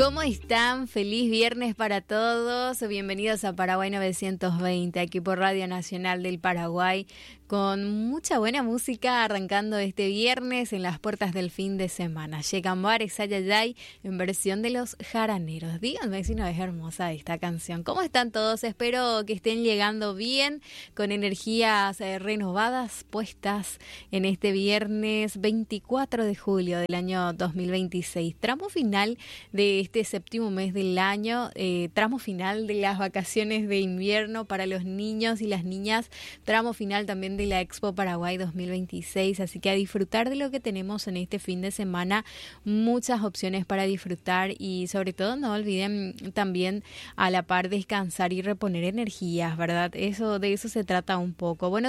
¿Cómo están? Feliz viernes para todos. Bienvenidos a Paraguay 920, aquí por Radio Nacional del Paraguay, con mucha buena música arrancando este viernes en las puertas del fin de semana. Llegan Bares Ayayay en versión de los jaraneros. Díganme si no es hermosa esta canción. ¿Cómo están todos? Espero que estén llegando bien, con energías renovadas puestas en este viernes 24 de julio del año 2026. Tramo final de este séptimo mes del año, tramo final de las vacaciones de invierno para los niños y las niñas, tramo final también de la Expo Paraguay 2026, así que a disfrutar de lo que tenemos en este fin de semana, muchas opciones para disfrutar y sobre todo no olviden también a la par descansar y reponer energías, ¿verdad? De eso se trata un poco. Bueno,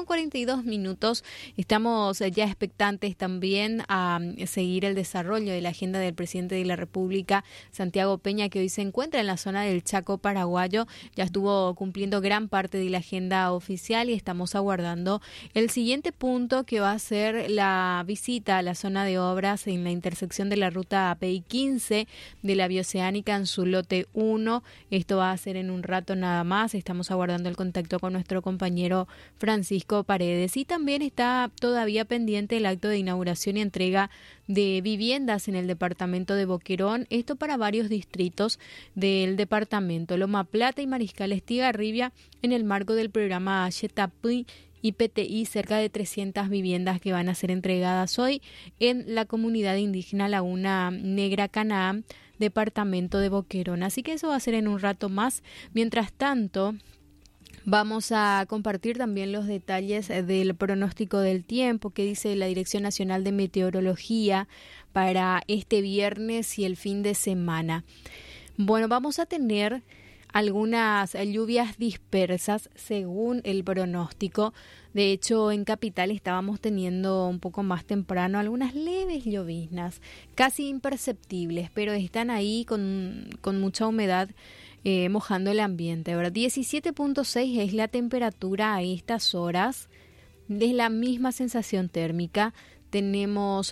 12:42, estamos ya expectantes también a seguir el desarrollo de la agenda del presidente de la República, Santiago Peña, que hoy se encuentra en la zona del Chaco paraguayo. Ya estuvo cumpliendo gran parte de la agenda oficial y estamos aguardando el siguiente punto, que va a ser la visita a la zona de obras en la intersección de la ruta API 15 de la Bioceánica en su lote 1. Esto va a ser en un rato nada más. Estamos aguardando el contacto con nuestro compañero Francisco Paredes. Y también está todavía pendiente el acto de inauguración y entrega de viviendas en el departamento de Boquerón, esto para varios distritos del departamento, Loma Plata y Mariscal Estigarribia, en el marco del programa Yetapi y PTI, cerca de 300 viviendas que van a ser entregadas hoy en la comunidad indígena Laguna Negra Canaá, departamento de Boquerón. Así que eso va a ser en un rato más. Mientras tanto, vamos a compartir también los detalles del pronóstico del tiempo que dice la Dirección Nacional de Meteorología para este viernes y el fin de semana. Bueno, vamos a tener algunas lluvias dispersas según el pronóstico. De hecho, en Capital estábamos teniendo un poco más temprano algunas leves lloviznas, casi imperceptibles, pero están ahí con mucha humedad, mojando el ambiente, ¿verdad? 17.6 es la temperatura a estas horas, es la misma sensación térmica. Tenemos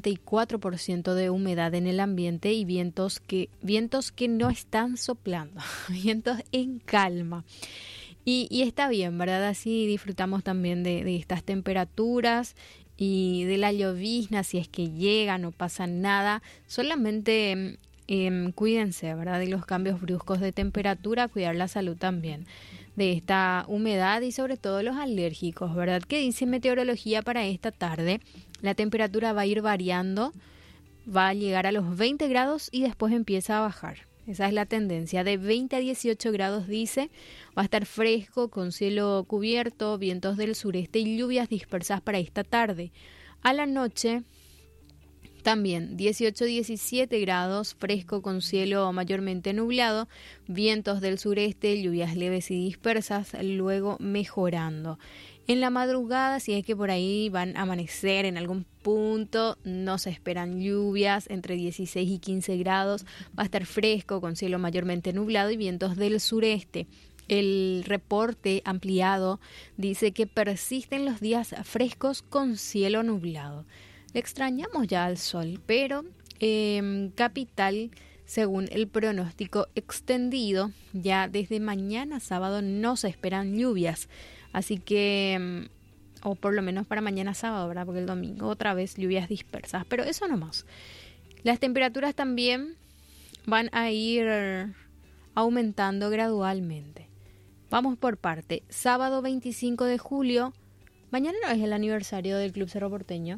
94% de humedad en el ambiente y vientos que no están soplando, vientos en calma. Y está bien, ¿verdad? Así disfrutamos también de estas temperaturas y de la llovizna, si es que llega, no pasa nada. Solamente cuídense, ¿verdad? De los cambios bruscos de temperatura, cuidar la salud también de esta humedad y sobre todo los alérgicos, ¿verdad? ¿Qué dice meteorología para esta tarde? La temperatura va a ir variando, va a llegar a los 20 grados y después empieza a bajar. Esa es la tendencia, de 20 a 18 grados dice, va a estar fresco, con cielo cubierto, vientos del sureste y lluvias dispersas para esta tarde. A la noche, también 18-17 grados, fresco con cielo mayormente nublado, vientos del sureste, lluvias leves y dispersas, luego mejorando. En la madrugada, si es que por ahí van a amanecer en algún punto, no se esperan lluvias, entre 16 y 15 grados, va a estar fresco con cielo mayormente nublado y vientos del sureste. El reporte ampliado dice que persisten los días frescos con cielo nublado. Le extrañamos ya al sol, pero Capital, según el pronóstico extendido, ya desde mañana sábado no se esperan lluvias. Así que, o por lo menos para mañana sábado, ¿verdad? Porque el domingo otra vez lluvias dispersas, pero eso no más. Las temperaturas también van a ir aumentando gradualmente. Vamos por parte. Sábado 25 de julio, mañana no es el aniversario del Club Cerro Porteño.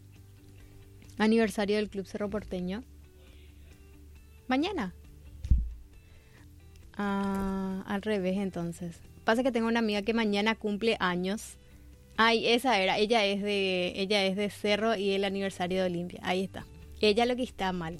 Aniversario del Club Cerro Porteño. Mañana. Al revés entonces. Pasa que tengo una amiga que mañana cumple años. Ay, esa era. Ella es de Cerro y el aniversario de Olimpia. Ahí está. Ella lo que está mal.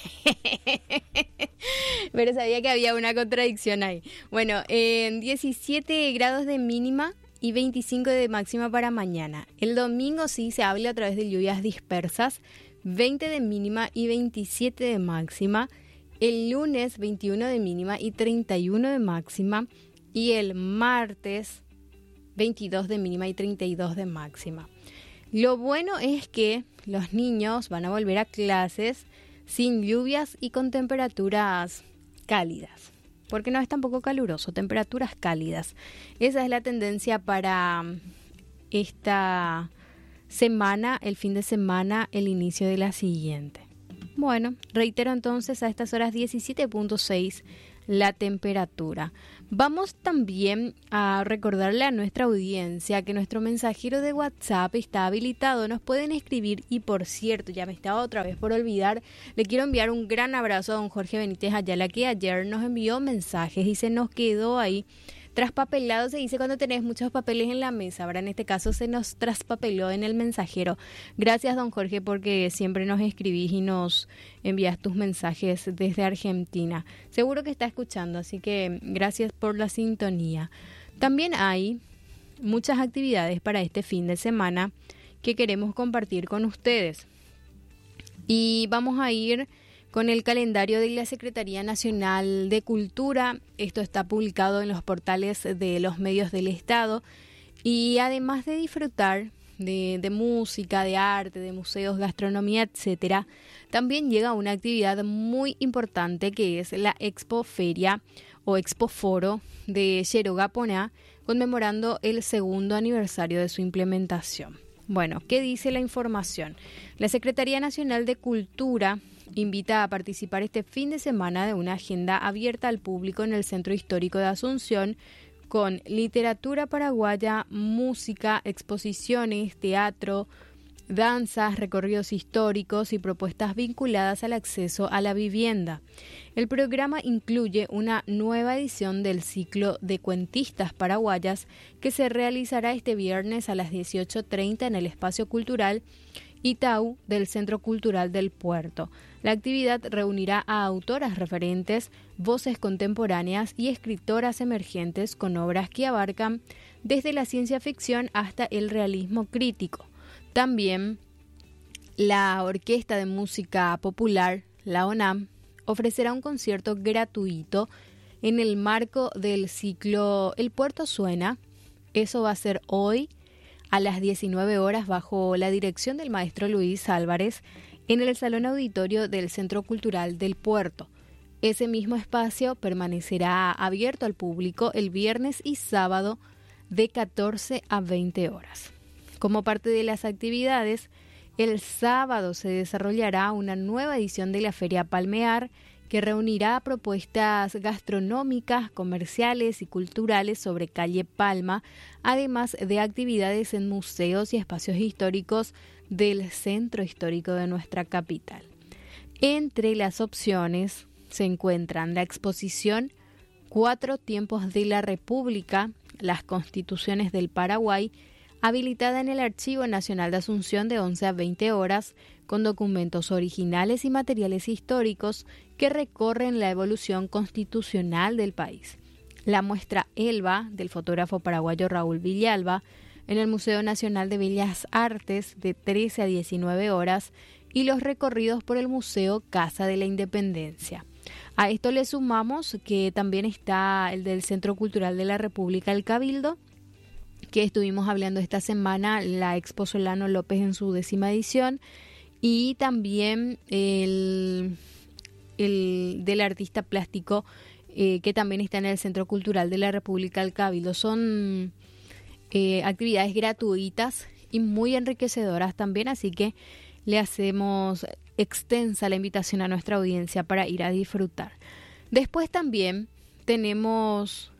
Pero sabía que había una contradicción ahí. Bueno, 17 grados de mínima y 25 de máxima para mañana. El domingo sí se habla a través de lluvias dispersas. 20 de mínima y 27 de máxima. El lunes 21 de mínima y 31 de máxima. Y el martes 22 de mínima y 32 de máxima. Lo bueno es que los niños van a volver a clases sin lluvias y con temperaturas cálidas, porque no es tampoco caluroso, temperaturas cálidas. Esa es la tendencia para esta semana, el fin de semana, el inicio de la siguiente. Bueno, reitero entonces a estas horas 17.6 la temperatura. Vamos también a recordarle a nuestra audiencia que nuestro mensajero de WhatsApp está habilitado. Nos pueden escribir y, por cierto, ya me estaba otra vez por olvidar, le quiero enviar un gran abrazo a don Jorge Benítez Ayala, que ayer nos envió mensajes y se nos quedó ahí traspapelado. Se dice cuando tenés muchos papeles en la mesa, ahora en este caso se nos traspapeló en el mensajero. Gracias, don Jorge, porque siempre nos escribís y nos envías tus mensajes desde Argentina. Seguro que está escuchando, así que gracias por la sintonía. También hay muchas actividades para este fin de semana que queremos compartir con ustedes. Y vamos a ir con el calendario de la Secretaría Nacional de Cultura. Esto está publicado en los portales de los medios del Estado. Y además de disfrutar de música, de arte, de museos, gastronomía, etcétera, también llega una actividad muy importante que es la Expo Feria o Expo Foro de Yerogaponá, conmemorando el segundo aniversario de su implementación. Bueno, ¿qué dice la información? La Secretaría Nacional de Cultura invita a participar este fin de semana de una agenda abierta al público en el Centro Histórico de Asunción con literatura paraguaya, música, exposiciones, teatro, danzas, recorridos históricos y propuestas vinculadas al acceso a la vivienda. El programa incluye una nueva edición del ciclo de cuentistas paraguayas que se realizará este viernes a las 18:30 en el Espacio Cultural Itaú del Centro Cultural del Puerto. La actividad reunirá a autoras referentes, voces contemporáneas y escritoras emergentes con obras que abarcan desde la ciencia ficción hasta el realismo crítico. También la Orquesta de Música Popular, la ONAM, ofrecerá un concierto gratuito en el marco del ciclo El Puerto Suena. Eso va a ser hoy a las 19 horas bajo la dirección del maestro Luis Álvarez en el Salón Auditorio del Centro Cultural del Puerto. Ese mismo espacio permanecerá abierto al público el viernes y sábado de 14 a 20 horas. Como parte de las actividades, el sábado se desarrollará una nueva edición de la Feria Palmear que reunirá propuestas gastronómicas, comerciales y culturales sobre calle Palma, además de actividades en museos y espacios históricos del centro histórico de nuestra capital. Entre las opciones se encuentran la exposición 4 tiempos de la República, las Constituciones del Paraguay, habilitada en el Archivo Nacional de Asunción de 11 a 20 horas, con documentos originales y materiales históricos que recorren la evolución constitucional del país. La muestra Elba, del fotógrafo paraguayo Raúl Villalba, en el Museo Nacional de Bellas Artes de 13 a 19 horas, y los recorridos por el Museo Casa de la Independencia. A esto le sumamos que también está el del Centro Cultural de la República, el Cabildo, que estuvimos hablando esta semana, la Expo Solano López en su 10ª edición, y también el del artista plástico que también está en el Centro Cultural de la República, el Cabildo. Son actividades gratuitas y muy enriquecedoras también, así que le hacemos extensa la invitación a nuestra audiencia para ir a disfrutar. Después también tenemos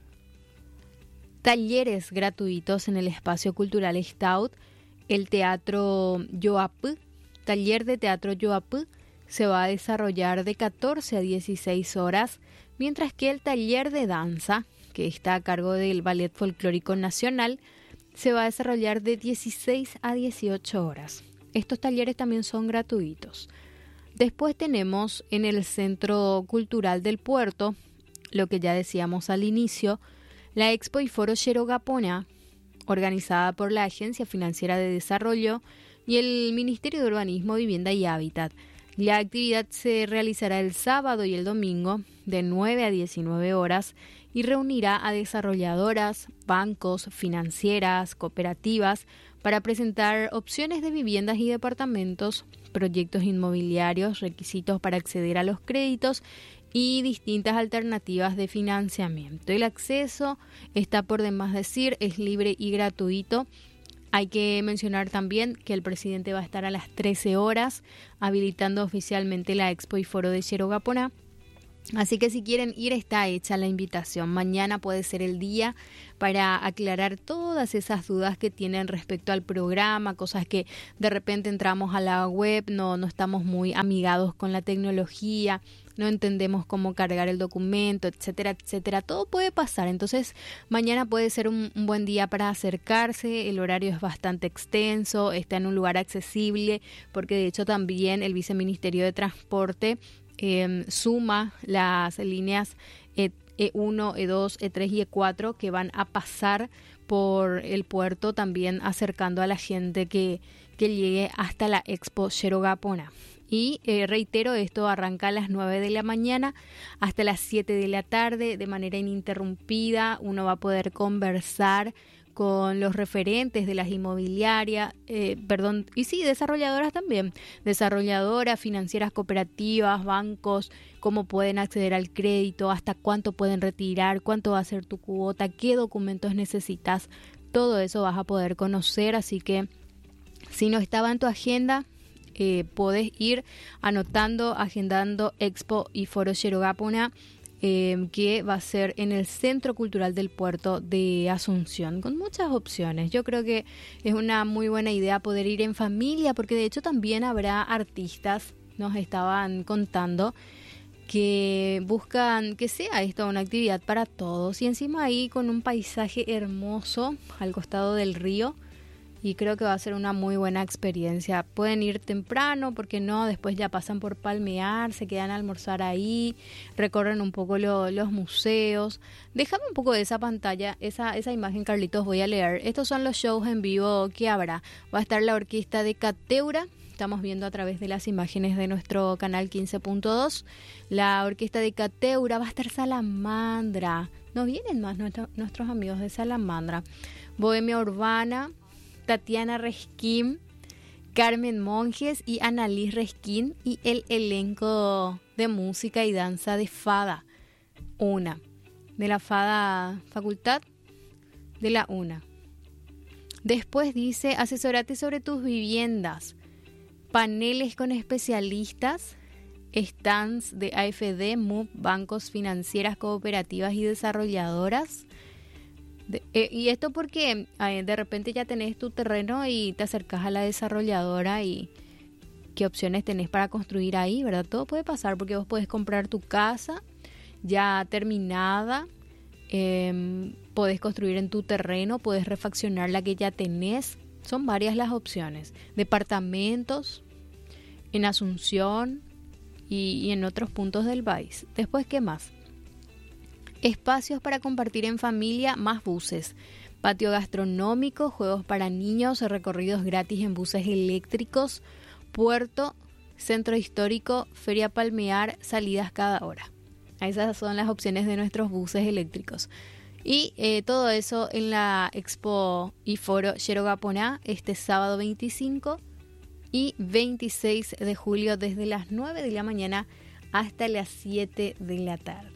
talleres gratuitos en el Espacio Cultural Stout, el Teatro Yoapú. Taller de Teatro Yoapú se va a desarrollar de 14 a 16 horas, mientras que el taller de danza, que está a cargo del Ballet Folclórico Nacional, se va a desarrollar de 16 a 18 horas. Estos talleres también son gratuitos. Después tenemos en el Centro Cultural del Puerto, lo que ya decíamos al inicio, la Expo y Foro Yerogaponá, organizada por la Agencia Financiera de Desarrollo y el Ministerio de Urbanismo, Vivienda y Hábitat. La actividad se realizará el sábado y el domingo de 9 a 19 horas y reunirá a desarrolladoras, bancos, financieras, cooperativas, para presentar opciones de viviendas y departamentos, proyectos inmobiliarios, requisitos para acceder a los créditos y distintas alternativas de financiamiento. El acceso, está por demás decir, es libre y gratuito. Hay que mencionar también que el presidente va a estar a las 13 horas habilitando oficialmente la Expo y Foro de Yerogaponá. Así que si quieren ir, está hecha la invitación. Mañana puede ser el día para aclarar todas esas dudas que tienen respecto al programa, cosas que de repente entramos a la web, no estamos muy amigados con la tecnología, no entendemos cómo cargar el documento, etcétera, etcétera. Todo puede pasar. Entonces, mañana puede ser un buen día para acercarse. El horario es bastante extenso, está en un lugar accesible, porque de hecho también el Viceministerio de Transporte suma las líneas E1, E2, E3 y E4 que van a pasar por el puerto, también acercando a la gente que llegue hasta la Expo Yerogaponá. Y reitero, esto arranca a las 9 de la mañana hasta las 7 de la tarde de manera ininterrumpida. Uno va a poder conversar con los referentes de las inmobiliarias, desarrolladoras también, desarrolladoras, financieras cooperativas, bancos, cómo pueden acceder al crédito, hasta cuánto pueden retirar, cuánto va a ser tu cuota, qué documentos necesitas, todo eso vas a poder conocer, así que si no estaba en tu agenda, podés ir anotando, agendando Expo y Foro Yerogaponá, que va a ser en el Centro Cultural del Puerto de Asunción, con muchas opciones. Yo creo que es una muy buena idea poder ir en familia, porque de hecho también habrá artistas, nos estaban contando, que buscan que sea esto una actividad para todos, y encima ahí con un paisaje hermoso al costado del río. Y creo que va a ser una muy buena experiencia. Pueden ir temprano, porque no, después ya pasan por Palmear, se quedan a almorzar ahí, recorren un poco los museos. Déjame un poco de esa pantalla, esa imagen, Carlitos, voy a leer. Estos son los shows en vivo que habrá. Va a estar la orquesta de Cateura, estamos viendo a través de las imágenes de nuestro canal 15.2. La orquesta de Cateura, va a estar Salamandra. Nos vienen más nuestros amigos de Salamandra. Bohemia Urbana, Tatiana Resquín, Carmen Monjes y Annalise Resquín, y el elenco de música y danza de Fada, una, de la Fada Facultad de la UNA. Después dice, asesorate sobre tus viviendas, paneles con especialistas, stands de AFD, MUB, bancos, financieras, cooperativas y desarrolladoras. Y esto porque de repente ya tenés tu terreno y te acercas a la desarrolladora y qué opciones tenés para construir ahí, ¿verdad? Todo puede pasar, porque vos podés comprar tu casa ya terminada, podés construir en tu terreno, podés refaccionar la que ya tenés. Son varias las opciones. Departamentos en Asunción y en otros puntos del país. Después, ¿qué más? Espacios para compartir en familia, más buses, patio gastronómico, juegos para niños, recorridos gratis en buses eléctricos, puerto, centro histórico, feria Palmear, salidas cada hora. Esas son las opciones de nuestros buses eléctricos. Y todo eso en la Expo y Foro Yerogaponá este sábado 25 y 26 de julio desde las 9 de la mañana hasta las 7 de la tarde.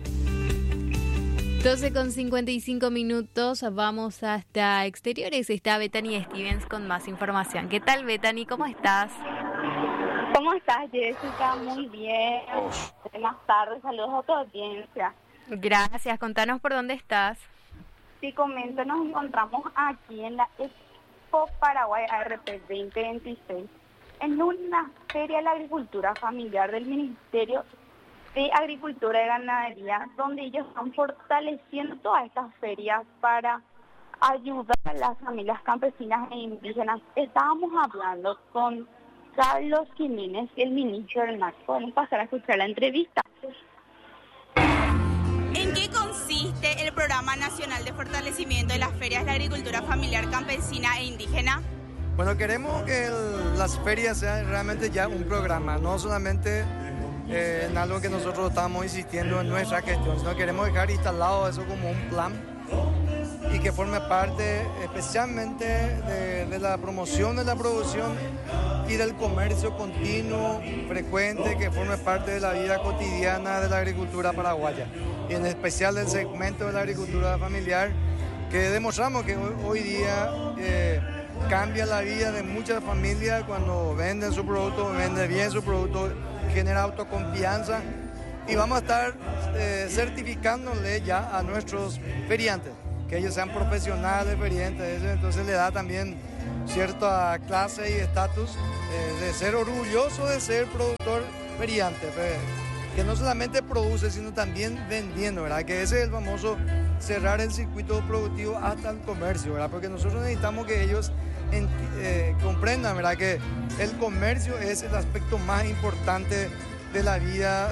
12:55, vamos hasta exteriores. Está Bethany Stevens con más información. ¿Qué tal, Bethany? ¿Cómo estás? ¿Cómo estás, Jessica? Muy bien. Buenas tardes, saludos a tu audiencia. Gracias, contanos por dónde estás. Sí, comento, nos encontramos aquí en la Expo Paraguay ARP 2026, en una feria de la agricultura familiar del Ministerio de Agricultura y Ganadería, donde ellos están fortaleciendo todas estas ferias para ayudar a las familias campesinas e indígenas. Estábamos hablando con Carlos Jiménez, el ministro del MAC. Podemos pasar a escuchar la entrevista. ¿En qué consiste el Programa Nacional de Fortalecimiento de las Ferias de la Agricultura Familiar Campesina e Indígena? Bueno, queremos que las ferias sean realmente ya un programa, no solamente en algo que nosotros estamos insistiendo en nuestra gestión, sino queremos dejar instalado eso como un plan y que forme parte especialmente de la promoción de la producción y del comercio continuo, frecuente, que forme parte de la vida cotidiana de la agricultura paraguaya, y en especial del segmento de la agricultura familiar, que demostramos que hoy día cambia la vida de muchas familias cuando venden su producto, venden bien su producto, genera autoconfianza, y vamos a estar certificándole ya a nuestros feriantes, que ellos sean profesionales feriantes, entonces le da también cierta clase y estatus de ser orgulloso de ser productor feriante, que no solamente produce, sino también vendiendo, ¿verdad? Que ese es el famoso cerrar el circuito productivo hasta el comercio, ¿verdad? Porque nosotros necesitamos que ellos comprendan, ¿verdad? Que el comercio es el aspecto más importante de la vida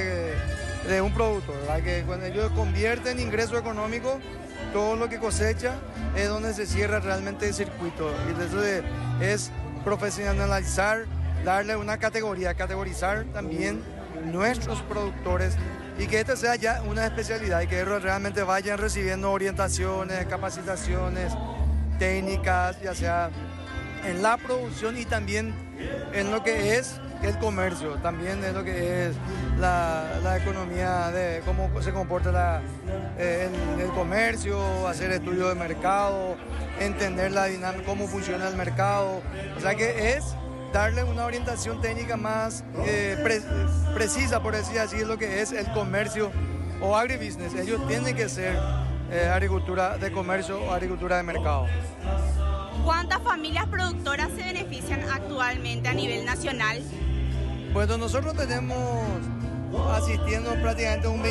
de un producto, ¿verdad? Que cuando ellos convierten en ingreso económico, todo lo que cosecha es donde se cierra realmente el circuito, y eso es profesionalizar, darle una categoría, categorizar también nuestros productores, y que esta sea ya una especialidad y que realmente vayan recibiendo orientaciones, capacitaciones técnicas, ya sea en la producción y también en lo que es el comercio, también en lo que es la economía, de cómo se comporta el comercio, hacer estudios de mercado, entender la dinámica, cómo funciona el mercado, o sea que es darle una orientación técnica más precisa, por decir así, lo que es el comercio o agribusiness. Ellos tienen que ser agricultura de comercio o agricultura de mercado. ¿Cuántas familias productoras se benefician actualmente a nivel nacional? Bueno, nosotros tenemos asistiendo prácticamente un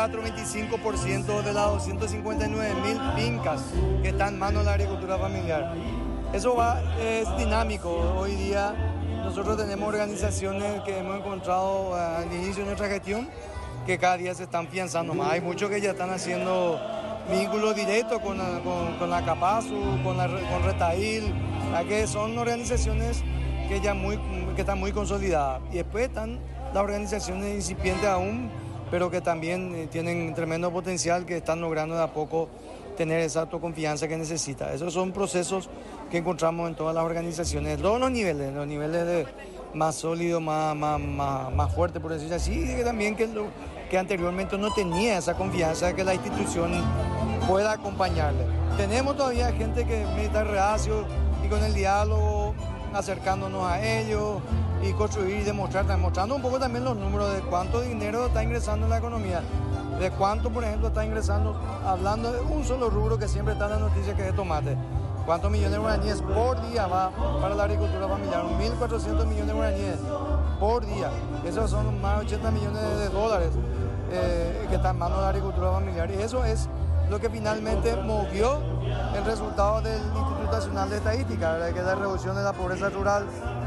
24-25% de las 259.000 fincas que están en manos de la agricultura familiar. Eso es dinámico. Hoy día nosotros tenemos organizaciones que hemos encontrado al inicio de nuestra gestión que cada día se están afianzando más. Hay muchos que ya están haciendo vínculos directos con la Capasu, con Retail, que son organizaciones que están muy consolidadas. Y después están las organizaciones incipientes aún, pero que también tienen tremendo potencial, que están logrando de a poco tener esa autoconfianza que necesita. Esos son procesos que encontramos en todas las organizaciones, en todos los niveles de más sólido, más fuerte, por decirlo así, y que también que anteriormente no tenía esa confianza de que la institución pueda acompañarle. Tenemos todavía gente que está reacio, y con el diálogo, acercándonos a ellos y construir y demostrando un poco también los números de cuánto dinero está ingresando en la economía, de cuánto, por ejemplo, está ingresando, hablando de un solo rubro que siempre está en la noticia, que es tomate. ¿Cuántos millones de guaraníes por día va para la agricultura familiar? 1.400 millones de guaraníes por día. Esos son más de 80 millones de dólares que están en manos de la agricultura familiar. Y eso es lo que finalmente movió el resultado del Instituto Nacional de Estadística, ¿verdad? Que es la reducción de la pobreza rural,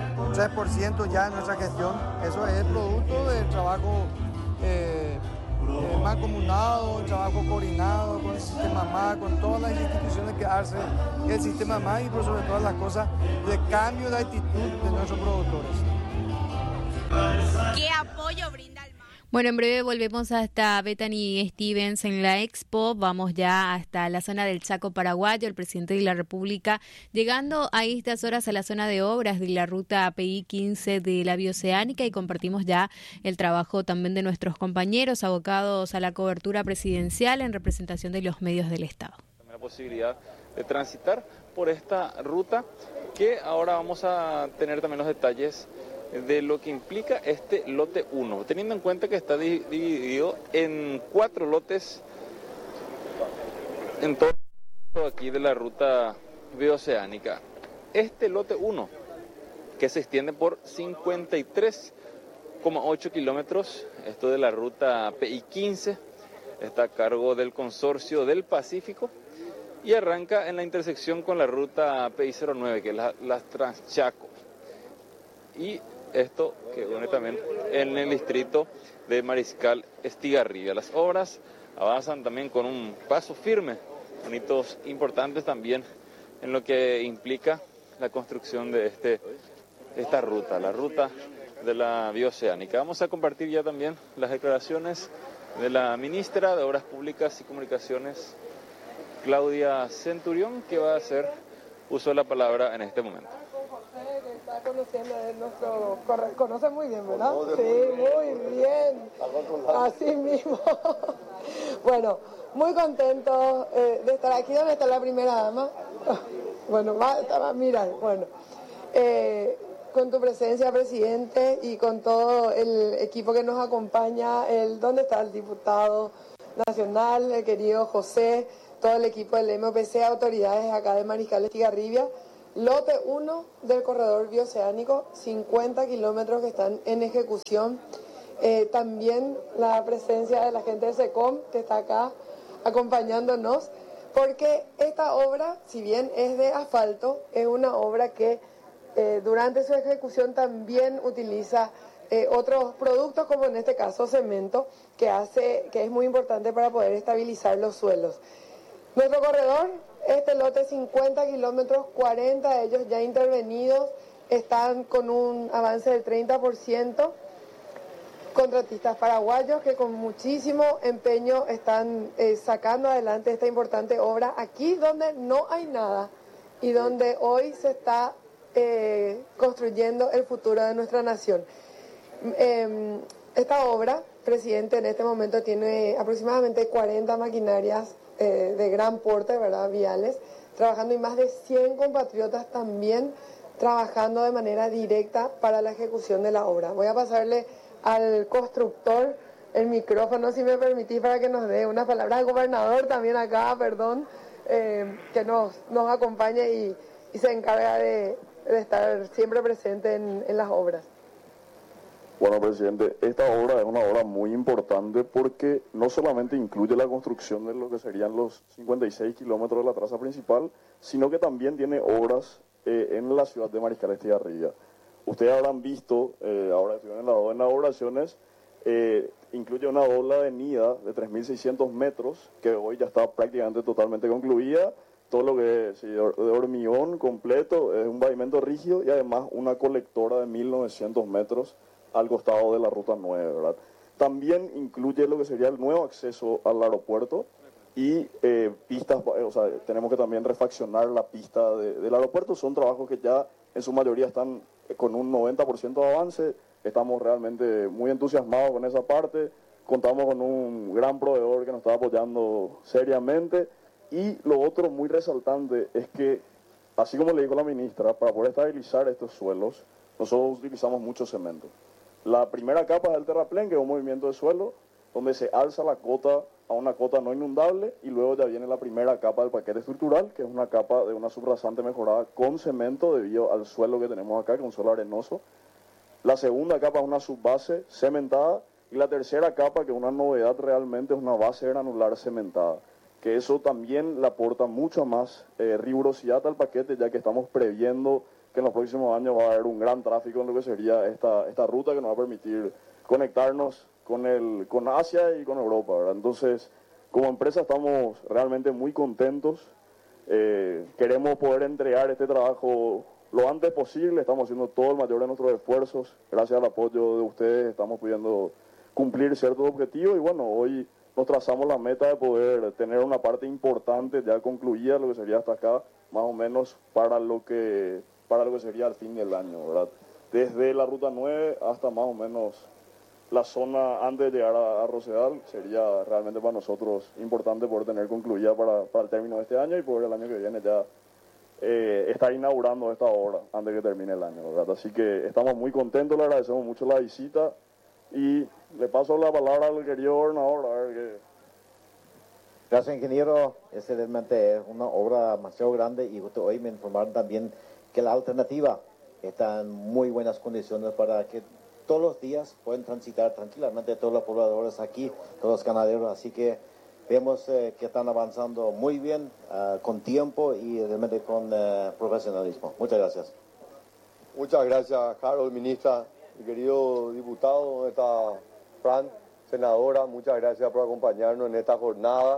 3% ya en nuestra gestión. Eso es producto del trabajo mancomunado, el trabajo coordinado con el sistema MAS, con todas las instituciones que hace el sistema MAS, y por sobre todas las cosas, de cambio de actitud de nuestros productores. ¿Qué apoyo brinda el MAS? Bueno, en breve volvemos hasta Bethany Stevens en la Expo. Vamos ya hasta la zona del Chaco paraguayo, el presidente de la República, llegando a estas horas a la zona de obras de la ruta PI 15 de la Bioceánica, y compartimos ya el trabajo también de nuestros compañeros abocados a la cobertura presidencial en representación de los medios del Estado. La posibilidad de transitar por esta ruta, que ahora vamos a tener también los detalles de lo que implica este lote 1, teniendo en cuenta que está dividido en 4 lotes en todo aquí de la ruta bioceánica. Este lote 1, que se extiende por 53,8 kilómetros, esto de la ruta PI 15, está a cargo del Consorcio del Pacífico y arranca en la intersección con la ruta PI 09, que es la Transchaco. Y esto que une también en el distrito de Mariscal Estigarribia. Las obras avanzan también con un paso firme, con hitos importantes también en lo que implica la construcción de esta ruta, la ruta de la Bioceánica. Vamos a compartir ya también las declaraciones de la ministra de Obras Públicas y Comunicaciones, Claudia Centurión, que va a hacer uso de la palabra en este momento. José, que está conociendo, conoce muy bien, ¿verdad? Sí, muy bien. Así mismo. Bueno, muy contento de estar aquí donde está la primera dama. Bueno, mira, bueno. Con tu presencia, presidente, y con todo el equipo que nos acompaña, ¿dónde está el diputado nacional, el querido José, todo el equipo del MPC, autoridades acá de Mariscal Estigarribia? Lote 1 del corredor bioceánico, 50 kilómetros que están en ejecución. También la presencia de la gente de SECOM, que está acá acompañándonos, porque esta obra, si bien es de asfalto, es una obra que durante su ejecución también utiliza otros productos, como en este caso cemento, que es muy importante para poder estabilizar los suelos. Nuestro corredor, este lote 50 kilómetros, 40 de ellos ya intervenidos, están con un avance del 30%. Contratistas paraguayos que con muchísimo empeño están sacando adelante esta importante obra aquí donde no hay nada y donde hoy se está construyendo el futuro de nuestra nación. Esta obra, presidente, en este momento tiene aproximadamente 40 maquinarias de gran porte, ¿verdad?, viales, trabajando, y más de 100 compatriotas también trabajando de manera directa para la ejecución de la obra. Voy a pasarle al constructor el micrófono, si me permitís, para que nos dé unas palabras. Al gobernador también acá, perdón, que nos acompañe y se encarga de estar siempre presente en las obras. Bueno, presidente, esta obra es una obra muy importante porque no solamente incluye la construcción de lo que serían los 56 kilómetros de la traza principal, sino que también tiene obras en la ciudad de Mariscal Estigarribia. Ustedes habrán visto, ahora estuvieron en las inauguraciones, incluye una doble avenida de 3.600 metros, que hoy ya está prácticamente totalmente concluida. Todo lo que es de hormigón completo, es un pavimento rígido y además una colectora de 1.900 metros al costado de la Ruta 9, ¿verdad? También incluye lo que sería el nuevo acceso al aeropuerto y pistas, o sea, tenemos que también refaccionar la pista del aeropuerto. Son trabajos que ya en su mayoría están con un 90% de avance. Estamos realmente muy entusiasmados con esa parte. Contamos con un gran proveedor que nos está apoyando seriamente. Y lo otro muy resaltante es que, así como le dijo la ministra, para poder estabilizar estos suelos, nosotros utilizamos mucho cemento. La primera capa es el terraplén, que es un movimiento de suelo, donde se alza la cota a una cota no inundable, y luego ya viene la primera capa del paquete estructural, que es una capa de una subrasante mejorada con cemento debido al suelo que tenemos acá, que es un suelo arenoso. La segunda capa es una subbase cementada, y la tercera capa, que es una novedad realmente, es una base granular cementada, que eso también le aporta mucha más rigurosidad al paquete, ya que estamos previendo que en los próximos años va a haber un gran tráfico en lo que sería esta ruta, que nos va a permitir conectarnos con Asia y con Europa, ¿verdad? Entonces, como empresa estamos realmente muy contentos. Queremos poder entregar este trabajo lo antes posible. Estamos haciendo todo el mayor de nuestros esfuerzos. Gracias al apoyo de ustedes estamos pudiendo cumplir ciertos objetivos, y bueno, hoy nos trazamos la meta de poder tener una parte importante ya concluida, lo que sería hasta acá, más o menos para lo que sería el fin del año, ¿verdad? Desde la Ruta 9 hasta más o menos la zona antes de llegar a Rosedal, sería realmente para nosotros importante poder tener concluida para el término de este año, y poder el año que viene ya estar inaugurando esta obra antes de que termine el año, ¿verdad? Así que estamos muy contentos, le agradecemos mucho la visita, y le paso la palabra al querido gobernador, a ver qué. Gracias, ingeniero. Realmente es una obra demasiado grande, y hoy me informaron también que la alternativa está en muy buenas condiciones para que todos los días pueden transitar tranquilamente todos los pobladores aquí, todos los ganaderos. Así que vemos que están avanzando muy bien, con tiempo y realmente con profesionalismo. Muchas gracias. Muchas gracias, Harold, ministra. Mi querido diputado, ¿dónde está Fran? Senadora, muchas gracias por acompañarnos en esta jornada.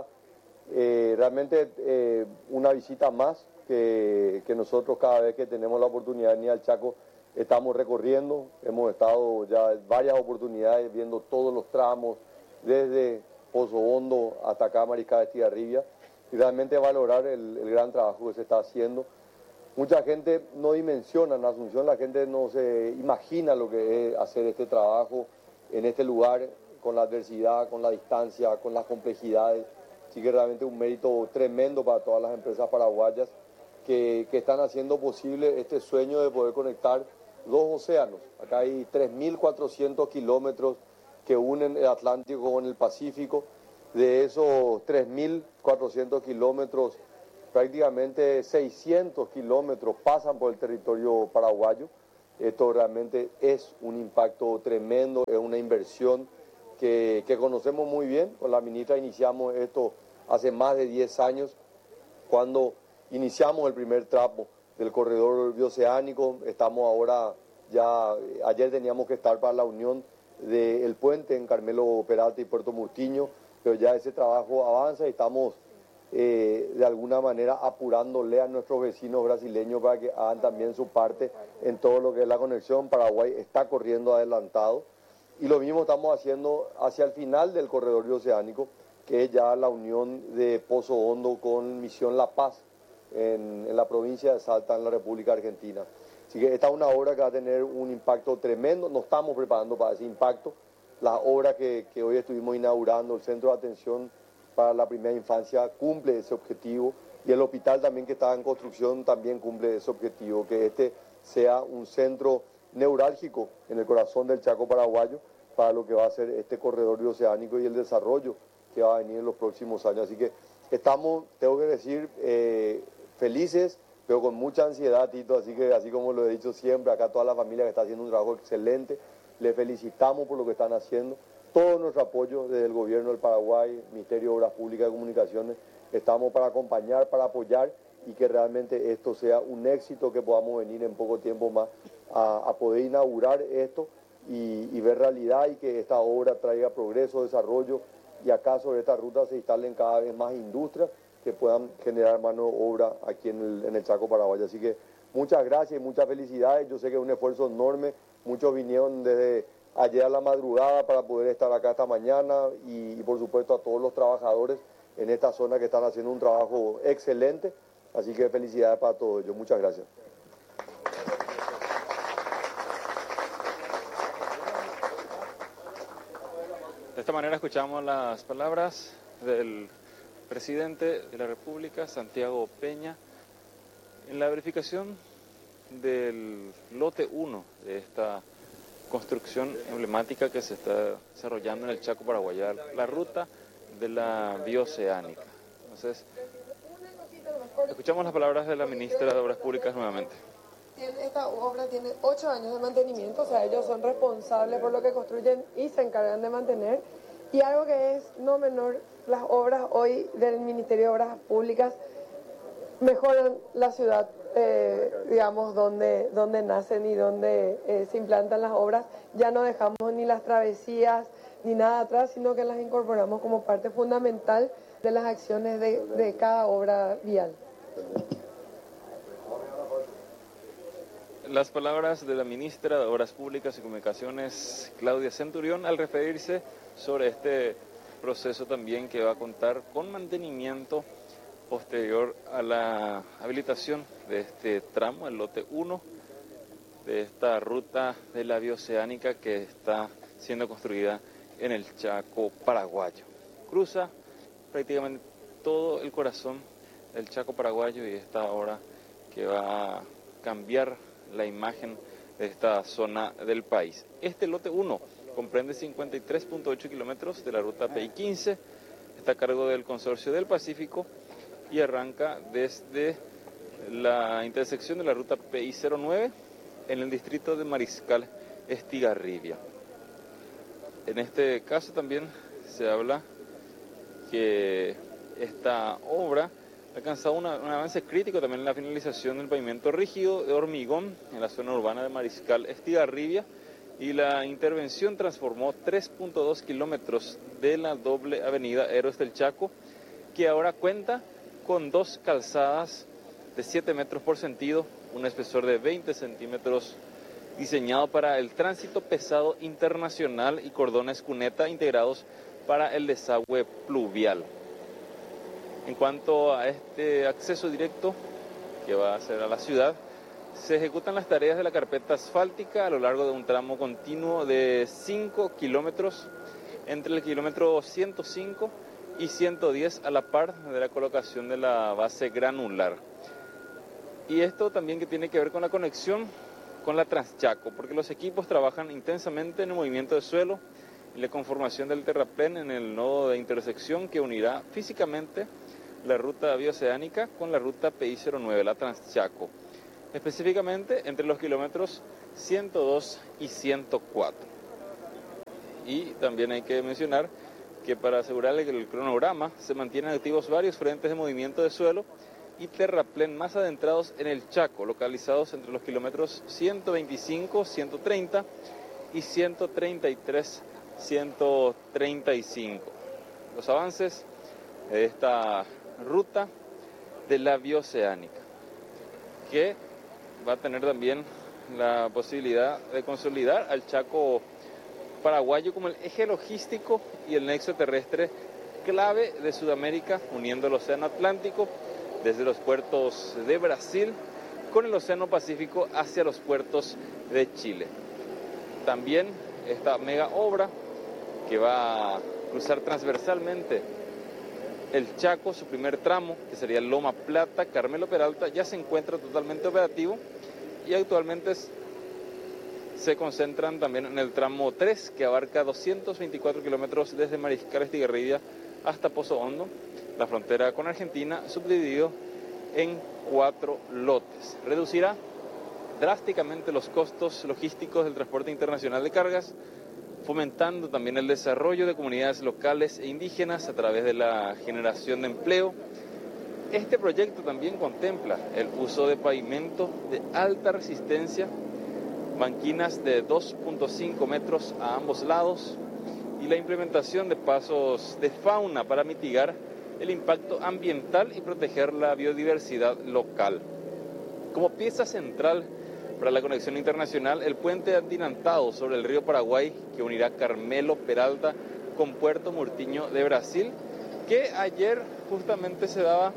Realmente una visita más que nosotros cada vez que tenemos la oportunidad de venir al Chaco estamos recorriendo. Hemos estado ya en varias oportunidades viendo todos los tramos, desde Pozo Hondo hasta acá Mariscal Estigarribia, realmente valorar el gran trabajo que se está haciendo. Mucha gente no dimensiona en Asunción, la gente no se imagina lo que es hacer este trabajo en este lugar, con la adversidad, con la distancia, con las complejidades. Así que realmente un mérito tremendo para todas las empresas paraguayas que están haciendo posible este sueño de poder conectar dos océanos. Acá hay 3.400 kilómetros que unen el Atlántico con el Pacífico. De esos 3.400 kilómetros, prácticamente 600 kilómetros pasan por el territorio paraguayo. Esto realmente es un impacto tremendo, es una inversión que conocemos muy bien. Con la ministra iniciamos esto hace más de 10 años, cuando iniciamos el primer tramo del corredor bioceánico. Estamos ahora, ayer teníamos que estar para la unión del puente en Carmelo Peralta y Puerto Murtiño, pero ya ese trabajo avanza y estamos de alguna manera apurándole a nuestros vecinos brasileños para que hagan también su parte en todo lo que es la conexión. Paraguay está corriendo adelantado y lo mismo estamos haciendo hacia el final del corredor bioceánico, que es ya la unión de Pozo Hondo con Misión La Paz en la provincia de Salta, en la República Argentina. Así que esta es una obra que va a tener un impacto tremendo. Nos estamos preparando para ese impacto. La obra que hoy estuvimos inaugurando, el Centro de Atención para la Primera Infancia, cumple ese objetivo, y el hospital también que está en construcción también cumple ese objetivo, que este sea un centro neurálgico en el corazón del Chaco paraguayo para lo que va a ser este corredor bioceánico y el desarrollo que va a venir en los próximos años. Así que estamos, tengo que decir, felices, pero con mucha ansiedad, Tito, así que así como lo he dicho siempre, acá toda la familia que está haciendo un trabajo excelente, le felicitamos por lo que están haciendo. Todo nuestro apoyo desde el gobierno del Paraguay, Ministerio de Obras Públicas y Comunicaciones, estamos para acompañar, para apoyar y que realmente esto sea un éxito, que podamos venir en poco tiempo más a poder inaugurar esto y ver realidad, y que esta obra traiga progreso, desarrollo, y acá sobre esta ruta se instalen cada vez más industrias que puedan generar mano de obra aquí en el Chaco paraguayo. Así que muchas gracias y muchas felicidades. Yo sé que es un esfuerzo enorme, muchos vinieron desde ayer a la madrugada para poder estar acá esta mañana, y por supuesto a todos los trabajadores en esta zona que están haciendo un trabajo excelente. Así que felicidades para todos ellos. Muchas gracias. De esta manera escuchamos las palabras del presidente de la República, Santiago Peña, en la verificación del lote 1 de esta construcción emblemática que se está desarrollando en el Chaco paraguayo, la ruta de la bioceánica. Entonces, escuchamos las palabras de la ministra de Obras Públicas nuevamente. Esta obra tiene 8 años de mantenimiento, o sea, ellos son responsables por lo que construyen y se encargan de mantener. Y algo que es no menor, las obras hoy del Ministerio de Obras Públicas mejoran la ciudad, digamos, donde nacen y donde se implantan las obras. Ya no dejamos ni las travesías ni nada atrás, sino que las incorporamos como parte fundamental de las acciones de cada obra vial. Las palabras de la ministra de Obras Públicas y Comunicaciones, Claudia Centurión, al referirse sobre este proceso también que va a contar con mantenimiento posterior a la habilitación de este tramo, el lote 1 de esta ruta de la bioceánica que está siendo construida en el Chaco paraguayo. Cruza prácticamente todo el corazón del Chaco paraguayo, y esta obra que va a cambiar la imagen de esta zona del país. Este lote 1 comprende 53.8 kilómetros de la ruta PI-15, está a cargo del Consorcio del Pacífico y arranca desde la intersección de la ruta PI-09 en el distrito de Mariscal Estigarribia. En este caso también se habla que esta obra ha alcanzado un avance crítico también en la finalización del pavimento rígido de hormigón en la zona urbana de Mariscal Estigarribia, y la intervención transformó 3.2 kilómetros de la doble avenida Héroes del Chaco, que ahora cuenta con 2 calzadas de 7 metros por sentido, un espesor de 20 centímetros, diseñado para el tránsito pesado internacional, y cordones cuneta integrados para el desagüe pluvial. En cuanto a este acceso directo que va a ser a la ciudad, se ejecutan las tareas de la carpeta asfáltica a lo largo de un tramo continuo de 5 kilómetros entre el kilómetro 105 y 110 a la par de la colocación de la base granular. Y esto también que tiene que ver con la conexión con la Transchaco, porque los equipos trabajan intensamente en el movimiento de suelo y la conformación del terraplén en el nodo de intersección que unirá físicamente la ruta bioceánica con la ruta PI09, la Transchaco, específicamente entre los kilómetros 102 y 104. Y también hay que mencionar que para asegurar el cronograma se mantienen activos varios frentes de movimiento de suelo y terraplén más adentrados en el Chaco, localizados entre los kilómetros 125, 130 y 133, 135. Los avances de esta ruta de la bioceánica, que va a tener también la posibilidad de consolidar al Chaco paraguayo como el eje logístico y el nexo terrestre clave de Sudamérica, uniendo el Océano Atlántico desde los puertos de Brasil con el Océano Pacífico hacia los puertos de Chile. También esta mega obra que va a cruzar transversalmente el Chaco, su primer tramo, que sería Loma Plata, Carmelo Peralta, ya se encuentra totalmente operativo y actualmente se concentran también en el tramo 3, que abarca 224 kilómetros desde Mariscal Estigarribia hasta Pozo Hondo, la frontera con Argentina, subdividido en 4 lotes. Reducirá drásticamente los costos logísticos del transporte internacional de cargas, fomentando también el desarrollo de comunidades locales e indígenas a través de la generación de empleo. Este proyecto también contempla el uso de pavimento de alta resistencia, banquinas de 2.5 metros a ambos lados y la implementación de pasos de fauna para mitigar el impacto ambiental y proteger la biodiversidad local. Como pieza central para la conexión internacional, el puente atinantado sobre el río Paraguay que unirá Carmelo Peralta con Puerto Murtinho de Brasil, que ayer justamente se daba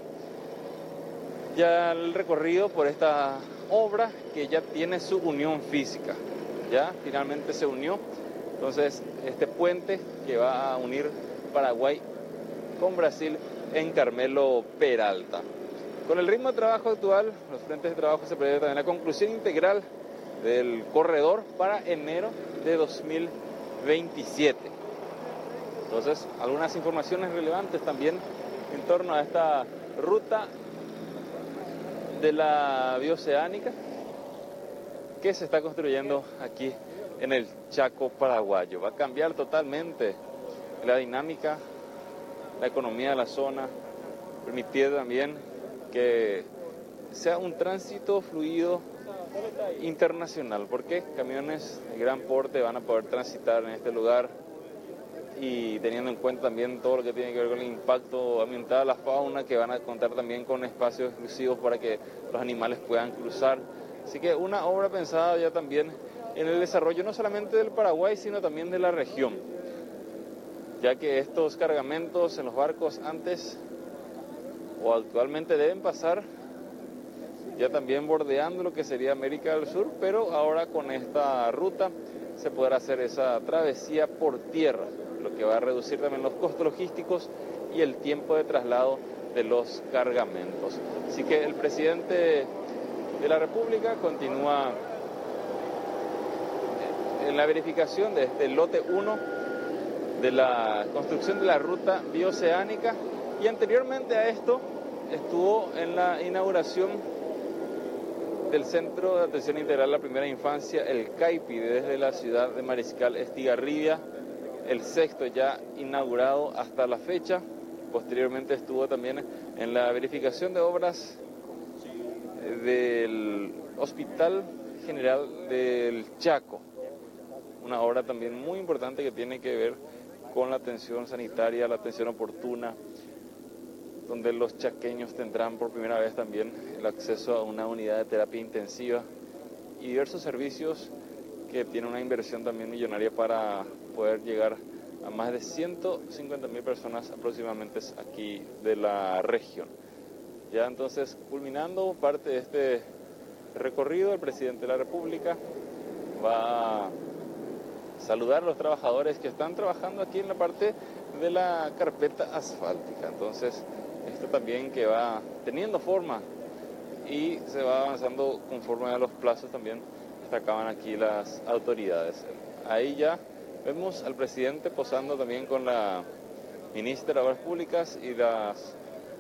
ya el recorrido por esta obra que ya tiene su unión física, ya finalmente se unió. Entonces este puente que va a unir Paraguay con Brasil en Carmelo Peralta. Con el ritmo de trabajo actual, los frentes de trabajo se prevé también la conclusión integral del corredor para enero de 2027. Entonces, algunas informaciones relevantes también en torno a esta ruta de la bioceánica que se está construyendo aquí en el Chaco paraguayo. Va a cambiar totalmente la dinámica, la economía de la zona, permitir también que sea un tránsito fluido internacional, porque camiones de gran porte van a poder transitar en este lugar y teniendo en cuenta también todo lo que tiene que ver con el impacto ambiental, la fauna, que van a contar también con espacios exclusivos para que los animales puedan cruzar. Así que una obra pensada ya también en el desarrollo no solamente del Paraguay, sino también de la región, ya que estos cargamentos en los barcos antes o actualmente deben pasar ya también bordeando lo que sería América del Sur, pero ahora con esta ruta se podrá hacer esa travesía por tierra, lo que va a reducir también los costos logísticos y el tiempo de traslado de los cargamentos. Así que el presidente de la República continúa en la verificación de este lote 1 de la construcción de la ruta bioceánica, y anteriormente a esto estuvo en la inauguración del Centro de Atención Integral a la Primera Infancia, el CAIPI, desde la ciudad de Mariscal Estigarribia, el 6º ya inaugurado hasta la fecha. Posteriormente estuvo también en la verificación de obras del Hospital General del Chaco, una obra también muy importante que tiene que ver con la atención sanitaria, la atención oportuna, donde los chaqueños tendrán por primera vez también el acceso a una unidad de terapia intensiva y diversos servicios que tienen una inversión también millonaria para poder llegar a más de 150.000 personas aproximadamente aquí de la región. Ya entonces, culminando parte de este recorrido, el presidente de la República va a saludar a los trabajadores que están trabajando aquí en la parte de la carpeta asfáltica. Entonces, esto también que va teniendo forma y se va avanzando conforme a los plazos también destacaban aquí las autoridades. Ahí ya vemos al presidente posando también con la ministra de Obras Públicas y las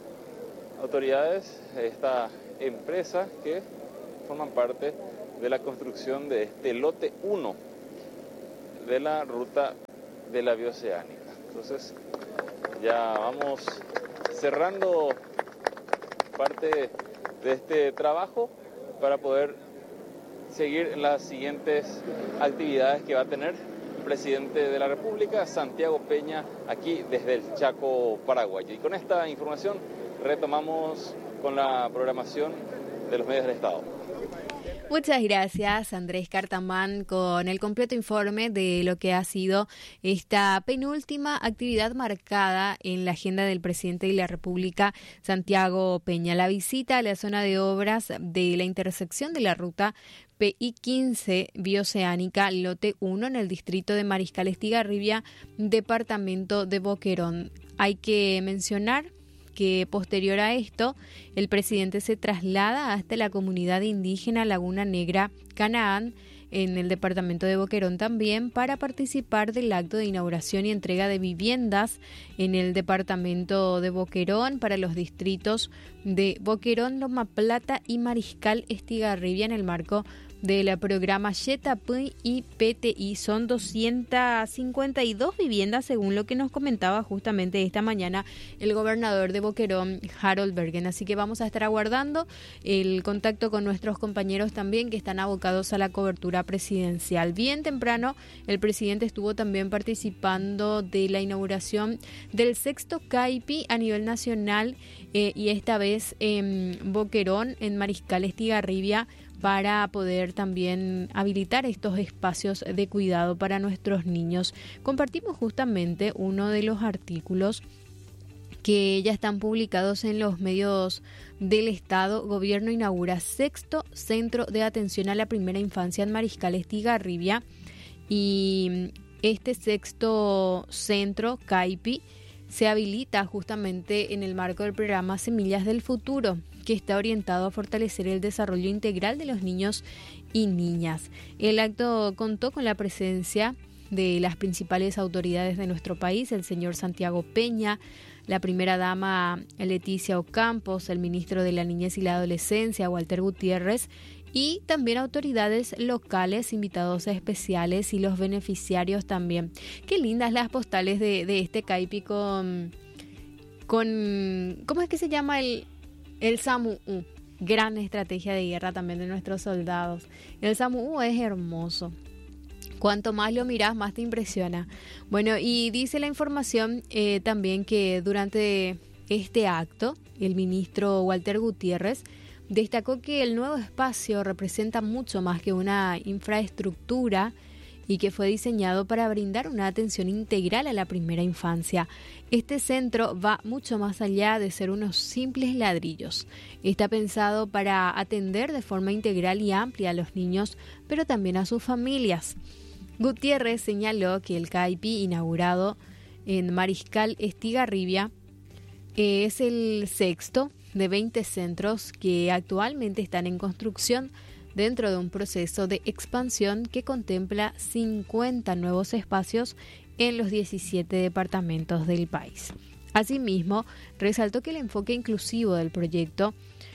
autoridades de esta empresa que forman parte de la construcción de este lote 1 de la ruta de la bioceánica. Entonces ya vamos cerrando parte de este trabajo para poder seguir en las siguientes actividades que va a tener el presidente de la República, Santiago Peña, aquí desde el Chaco paraguayo. Y con esta información retomamos con la programación de los medios del Estado. Muchas gracias, Andrés Cartamán, con el completo informe de lo que ha sido esta penúltima actividad marcada en la agenda del presidente de la República, Santiago Peña. La visita a la zona de obras de la intersección de la ruta PI-15 bioceánica, lote 1, en el distrito de Mariscal Estigarribia, departamento de Boquerón. Hay que mencionar que posterior a esto, el presidente se traslada hasta la comunidad indígena Laguna Negra Canaán, en el departamento de Boquerón también, para participar del acto de inauguración y entrega de viviendas en el departamento de Boquerón para los distritos de Boquerón, Loma Plata y Mariscal Estigarribia en el marco del programa YETAPI y PTI. Son 252 viviendas, según lo que nos comentaba justamente esta mañana el gobernador de Boquerón, Harold Bergen. Así que vamos a estar aguardando el contacto con nuestros compañeros también que están abocados a la cobertura presidencial. Bien temprano, el presidente estuvo también participando de la inauguración del 6º CAIPI a nivel nacional y esta vez en Boquerón, en Mariscal Estigarribia, para poder también habilitar estos espacios de cuidado para nuestros niños. Compartimos justamente uno de los artículos que ya están publicados en los medios del Estado. Gobierno inaugura 6º Centro de Atención a la Primera Infancia en Mariscal Estigarribia, y este 6º Centro CAIPI se habilita justamente en el marco del programa Semillas del Futuro, que está orientado a fortalecer el desarrollo integral de los niños y niñas. El acto contó con la presencia de las principales autoridades de nuestro país, el señor Santiago Peña, la primera dama Leticia Ocampos, el ministro de la Niñez y la Adolescencia, Walter Gutiérrez, y también autoridades locales, invitados especiales y los beneficiarios también. Qué lindas las postales de este CAIPI con ¿cómo es que se llama el SAMU? Gran estrategia de guerra también de nuestros soldados. El SAMU es hermoso. Cuanto más lo miras, más te impresiona. Bueno, y dice la información también que durante este acto, el ministro Walter Gutiérrez destacó que el nuevo espacio representa mucho más que una infraestructura y que fue diseñado para brindar una atención integral a la primera infancia. Este centro va mucho más allá de ser unos simples ladrillos. Está pensado para atender de forma integral y amplia a los niños, pero también a sus familias. Gutiérrez señaló que el CAIPI inaugurado en Mariscal Estigarribia es el 6º de 20 centros que actualmente están en construcción dentro de un proceso de expansión que contempla 50 nuevos espacios en los 17 departamentos del país. Asimismo, resaltó que el enfoque inclusivo del proyecto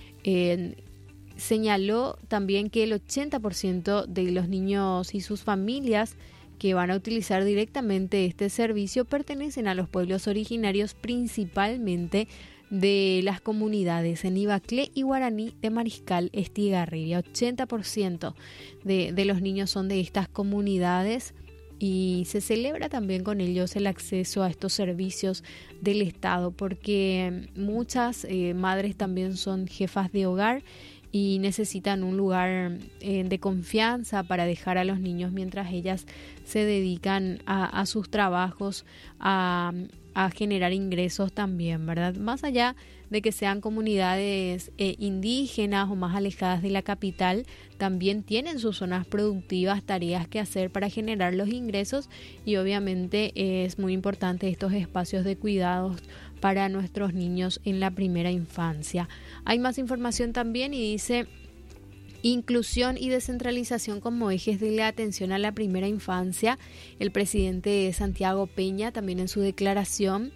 señaló también que el 80% de los niños y sus familias que van a utilizar directamente este servicio pertenecen a los pueblos originarios, principalmente de las comunidades en Ibaclé y Guaraní de Mariscal Estigarribia. 80% de los niños son de estas comunidades y se celebra también con ellos el acceso a estos servicios del Estado, porque muchas madres también son jefas de hogar y necesitan un lugar de confianza para dejar a los niños mientras ellas se dedican a sus trabajos, a generar ingresos también, ¿verdad? Más allá de que sean comunidades indígenas o más alejadas de la capital, también tienen sus zonas productivas, tareas que hacer para generar los ingresos, y obviamente es muy importante estos espacios de cuidados para nuestros niños en la primera infancia. Hay más información también y dice: inclusión y descentralización como ejes de la atención a la primera infancia. El presidente Santiago Peña también en su declaración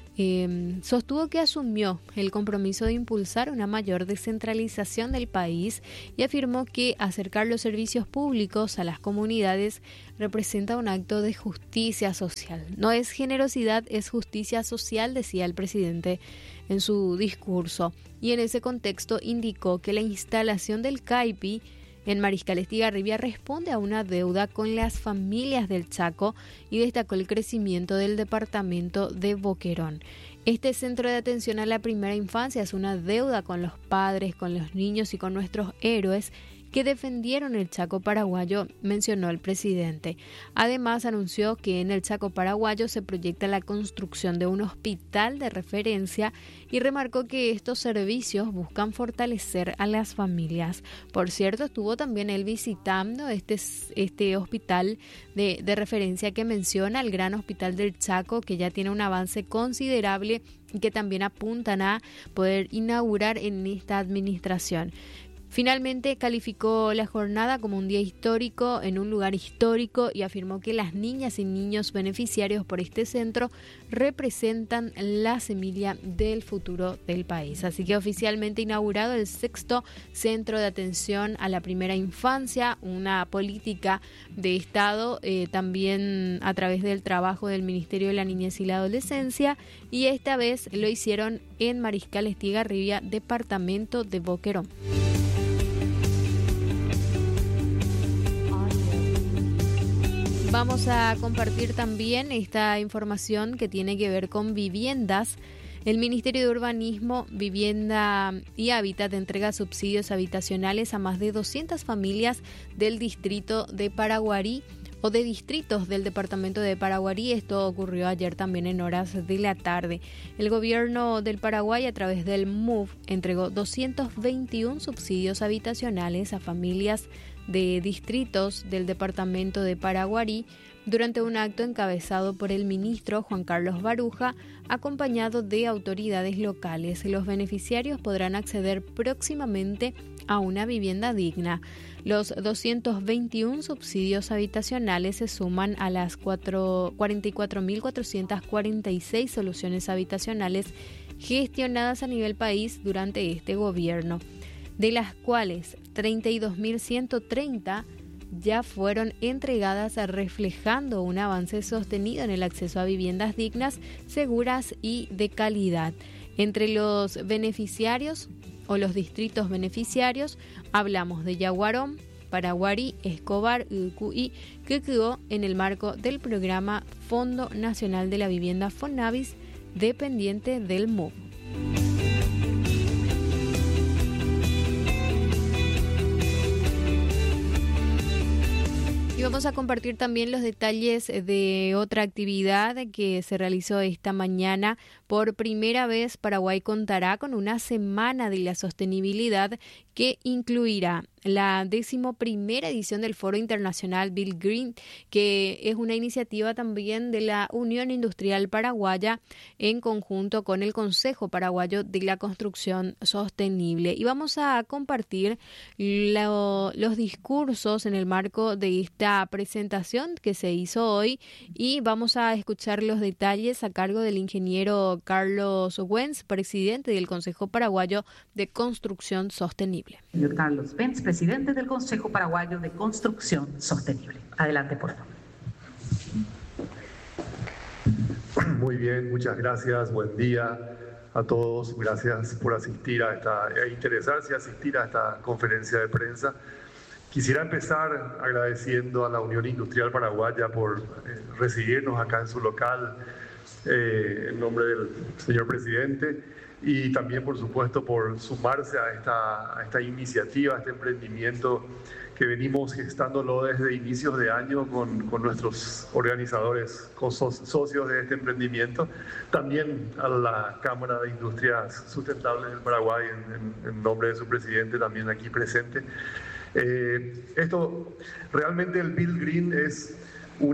sostuvo que asumió el compromiso de impulsar una mayor descentralización del país y afirmó que acercar los servicios públicos a las comunidades representa un acto de justicia social. No es generosidad, es justicia social, decía el presidente en su discurso. Y en ese contexto indicó que la instalación del CAIPI en Mariscal Estigarribia responde a una deuda con las familias del Chaco y destacó el crecimiento del departamento de Boquerón. Este centro de atención a la primera infancia es una deuda con los padres, con los niños y con nuestros héroes que defendieron el Chaco paraguayo, mencionó el presidente. Además, anunció que en el Chaco paraguayo se proyecta la construcción de un hospital de referencia y remarcó que estos servicios buscan fortalecer a las familias. Por cierto, estuvo también él visitando este hospital de referencia que menciona, el Gran Hospital del Chaco, que ya tiene un avance considerable y que también apuntan a poder inaugurar en esta administración. Finalmente calificó la jornada como un día histórico en un lugar histórico y afirmó que las niñas y niños beneficiarios por este centro representan la semilla del futuro del país. Así que oficialmente inaugurado el 6º Centro de Atención a la Primera Infancia, una política de Estado también a través del trabajo del Ministerio de la Niñez y la Adolescencia, y esta vez lo hicieron en Mariscal Estigarribia, departamento de Boquerón. Vamos a compartir también esta información que tiene que ver con viviendas. El Ministerio de Urbanismo, Vivienda y Hábitat entrega subsidios habitacionales a más de 200 familias del distrito de Paraguarí o de distritos del departamento de Paraguarí. Esto ocurrió ayer también en horas de la tarde. El gobierno del Paraguay, a través del MUV, entregó 221 subsidios habitacionales a familias de distritos del departamento de Paraguarí durante un acto encabezado por el ministro Juan Carlos Baruja, acompañado de autoridades locales. Los beneficiarios podrán acceder próximamente a una vivienda digna. Los 221 subsidios habitacionales se suman a las 44.446 soluciones habitacionales gestionadas a nivel país durante este gobierno, de las cuales 32.130 ya fueron entregadas, reflejando un avance sostenido en el acceso a viviendas dignas, seguras y de calidad. Entre los beneficiarios o los distritos beneficiarios hablamos de Yaguarón, Paraguarí, Escobar, Ucuy, que quedó en el marco del programa Fondo Nacional de la Vivienda Fonavis, dependiente del MUV. Y vamos a compartir también los detalles de otra actividad que se realizó esta mañana. Por primera vez, Paraguay contará con una semana de la sostenibilidad que incluirá la 11ª edición del Foro Internacional Bill Green, que es una iniciativa también de la Unión Industrial Paraguaya en conjunto con el Consejo Paraguayo de la Construcción Sostenible. Y vamos a compartir los discursos en el marco de esta presentación que se hizo hoy, y vamos a escuchar los detalles a cargo del ingeniero Carlos Wenz, presidente del Consejo Paraguayo de Construcción Sostenible. Señor Carlos Wenz, presidente del Consejo Paraguayo de Construcción Sostenible. Adelante, por favor. Muy bien, muchas gracias. Buen día a todos. Gracias por asistir interesarse y asistir a esta conferencia de prensa. Quisiera empezar agradeciendo a la Unión Industrial Paraguaya por recibirnos acá en su local, en nombre del señor presidente, y también, por supuesto, por sumarse a esta iniciativa, a este emprendimiento que venimos gestándolo desde inicios de año con nuestros organizadores, con socios de este emprendimiento. También a la Cámara de Industrias Sustentables del Paraguay, en nombre de su presidente, también aquí presente. Esto, realmente el Build Green es un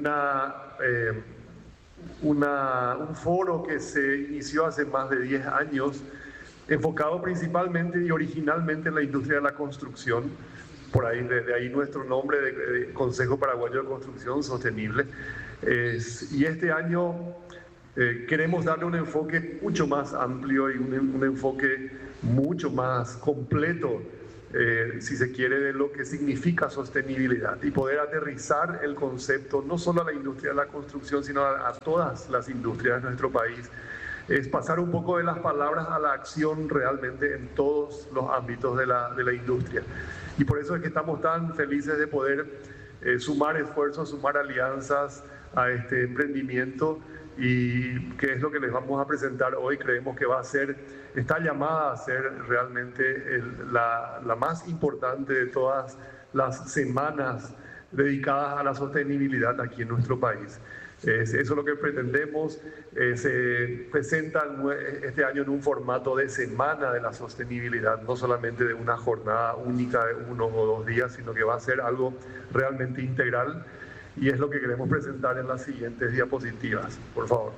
foro que se inició hace más de 10 años, enfocado principalmente y originalmente en la industria de la construcción. Por ahí, de ahí nuestro nombre de Consejo Paraguayo de Construcción Sostenible. Y este año queremos darle un enfoque mucho más amplio y un enfoque mucho más completo, si se quiere, de lo que significa sostenibilidad y poder aterrizar el concepto no solo a la industria de la construcción, sino a todas las industrias de nuestro país. Es pasar un poco de las palabras a la acción realmente en todos los ámbitos de la industria. Y por eso es que estamos tan felices de poder sumar esfuerzos, sumar alianzas a este emprendimiento, y que es lo que les vamos a presentar hoy. Creemos que va a ser, está llamada a ser realmente la más importante de todas las semanas dedicadas a la sostenibilidad aquí en nuestro país. Eso es lo que pretendemos. Se presenta este año en un formato de semana de la sostenibilidad, no solamente de una jornada única de 1 o 2 días, sino que va a ser algo realmente integral, y es lo que queremos presentar en las siguientes diapositivas, por favor.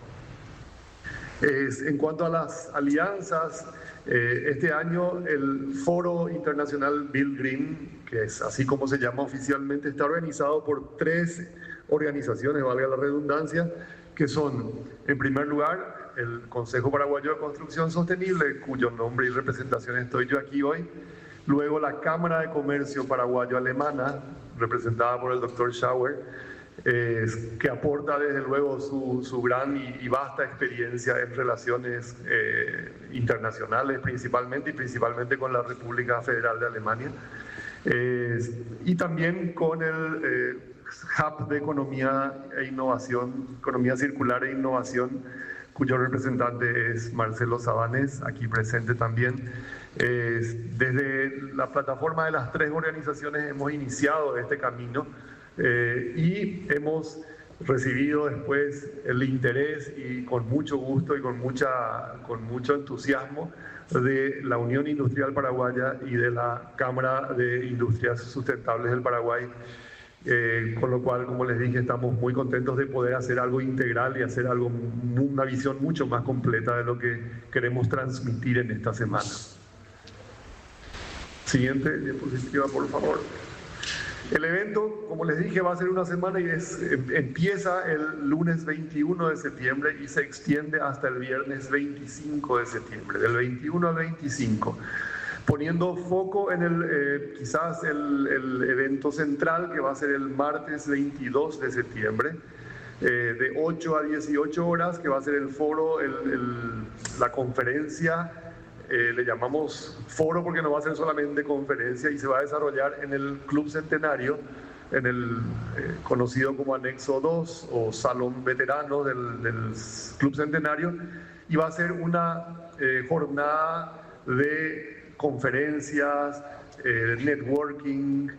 En cuanto a las alianzas, este año el Foro Internacional Build Green, que es así como se llama oficialmente, está organizado por 3 organizaciones, valga la redundancia, que son, en primer lugar, el Consejo Paraguayo de Construcción Sostenible, cuyo nombre y representación estoy yo aquí hoy. Luego la Cámara de Comercio Paraguayo-Alemana, representada por el Dr. Schauer, que aporta desde luego su gran y vasta experiencia en relaciones internacionales principalmente con la República Federal de Alemania, y también con el Hub de Economía e Innovación, Economía Circular e Innovación, cuyo representante es Marcelo Sabanes, aquí presente también. Desde la plataforma de las 3 organizaciones hemos iniciado este camino, y hemos recibido después el interés, y con mucho gusto y con mucho entusiasmo, de la Unión Industrial Paraguaya y de la Cámara de Industrias Sustentables del Paraguay, con lo cual, como les dije, estamos muy contentos de poder hacer algo integral y hacer una visión mucho más completa de lo que queremos transmitir en esta semana. Siguiente diapositiva, por favor. El evento, como les dije, va a ser una semana, y empieza el lunes 21 de septiembre y se extiende hasta el viernes 25 de septiembre, del 21 al 25. Poniendo foco en quizás el evento central, que va a ser el martes 22 de septiembre, de 8 a 18 horas, que va a ser el foro, la conferencia. Le llamamos foro porque no va a ser solamente conferencia, y se va a desarrollar en el Club Centenario, en el conocido como Anexo 2 o Salón Veterano del Club Centenario, y va a ser una jornada de conferencias, networking,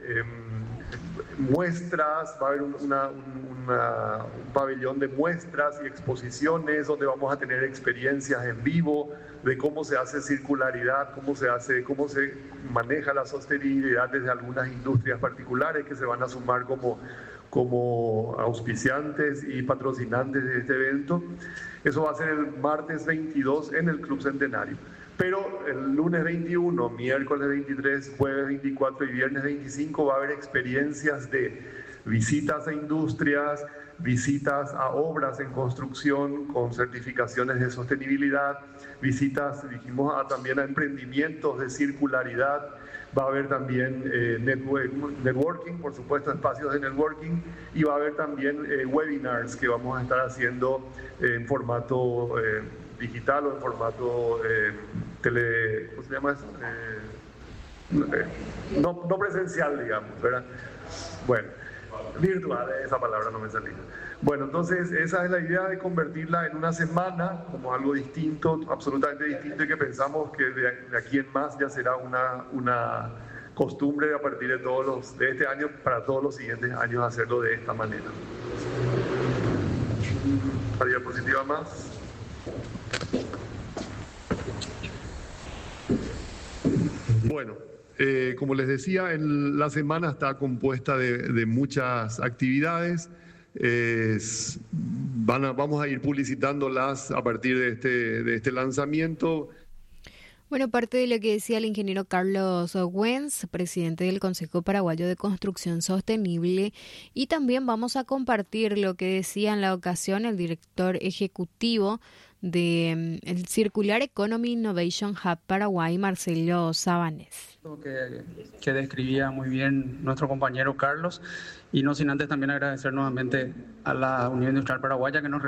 muestras. Va a haber un pabellón de muestras y exposiciones donde vamos a tener experiencias en vivo de cómo se hace circularidad, cómo se maneja la sostenibilidad desde algunas industrias particulares que se van a sumar como auspiciantes y patrocinantes de este evento. Eso va a ser el martes 22 en el Club Centenario. Pero el lunes 21, miércoles 23, jueves 24 y viernes 25 va a haber experiencias de visitas a industrias, visitas a obras en construcción con certificaciones de sostenibilidad, visitas, dijimos, también a emprendimientos de circularidad. Va a haber también networking, por supuesto, espacios de networking, y va a haber también webinars que vamos a estar haciendo en formato digital o en formato ¿cómo se llama eso? No presencial, digamos, ¿verdad? Bueno, virtual, esa palabra no me salía. Bueno, entonces esa es la idea, de convertirla en una semana como algo distinto, absolutamente distinto, y que pensamos que de aquí en más ya será una costumbre a partir de este año para todos los siguientes años hacerlo de esta manera. Una diapositiva más. Bueno, como les decía, la semana está compuesta de muchas actividades. Vamos a ir publicitándolas a partir de este lanzamiento. Bueno, parte de lo que decía el ingeniero Carlos Wenz, presidente del Consejo Paraguayo de Construcción Sostenible, y también vamos a compartir lo que decía en la ocasión el director ejecutivo del Circular Economy Innovation Hub Paraguay, Marcelo Sabanés. Que describía muy bien nuestro compañero Carlos, y no sin antes también agradecer nuevamente a la Unión Industrial Paraguaya que nos